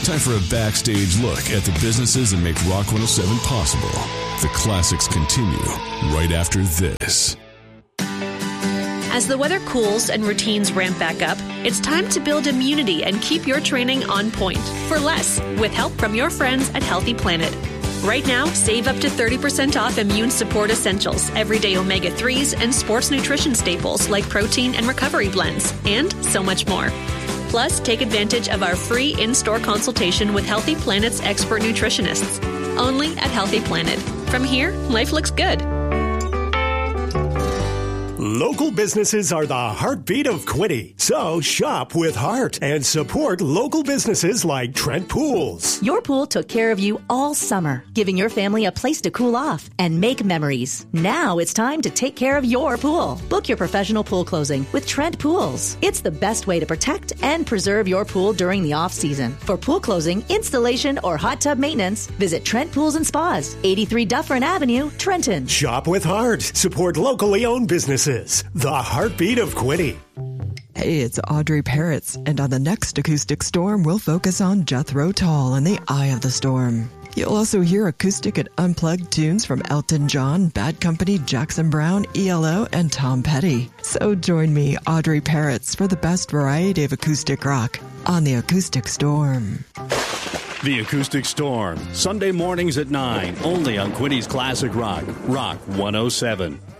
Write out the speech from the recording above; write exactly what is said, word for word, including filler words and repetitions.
Time for a backstage look at the businesses that make Rock one oh seven possible. The classics continue right after this. As the weather cools and routines ramp back up, it's time to build immunity and keep your training on point for less with help from your friends at Healthy Planet. Right now, save up to thirty percent off immune support essentials, everyday omega threes, and sports nutrition staples like protein and recovery blends, and so much more. Plus, take advantage of our free in-store consultation with Healthy Planet's expert nutritionists. Only at Healthy Planet. From here, life looks good. Local businesses are the heartbeat of Quinte. So shop with heart and support local businesses like Trent Pools. Your pool took care of you all summer, giving your family a place to cool off and make memories. Now it's time to take care of your pool. Book your professional pool closing with Trent Pools. It's the best way to protect and preserve your pool during the off-season. For pool closing, installation, or hot tub maintenance, visit Trent Pools and Spas, eighty-three Dufferin Avenue, Trenton. Shop with heart. Support locally owned businesses. The heartbeat of Quinte. Hey, it's Audrey Parrots, and on the next Acoustic Storm, we'll focus on Jethro Tull and the Eye of the Storm. You'll also hear acoustic and unplugged tunes from Elton John, Bad Company, Jackson Browne, E L O, and Tom Petty. So join me, Audrey Parrots, for the best variety of acoustic rock on the Acoustic Storm. The Acoustic Storm, Sunday mornings at nine, only on Quinte's Classic Rock, Rock one oh seven.